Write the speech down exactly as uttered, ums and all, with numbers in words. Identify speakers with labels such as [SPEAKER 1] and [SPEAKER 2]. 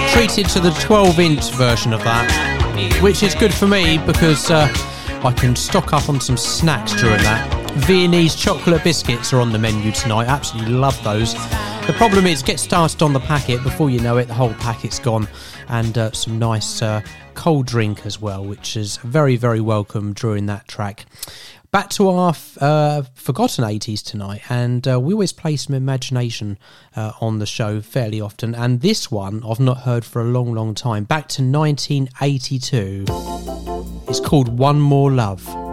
[SPEAKER 1] treated to the twelve inch version of that, which is good for me because uh, I can stock up on some snacks during that. Viennese chocolate biscuits are on the menu tonight. Absolutely love those. The problem is, get started on the packet, before you know it, the whole packet's gone. And uh, some nice uh, cold drink as well, which is very, very welcome during that track. Back to our uh, forgotten eighties tonight, and uh, we always play some Imagination uh, on the show fairly often, and this one I've not heard for a long, long time. Back to nineteen eighty-two. It's called One More Love.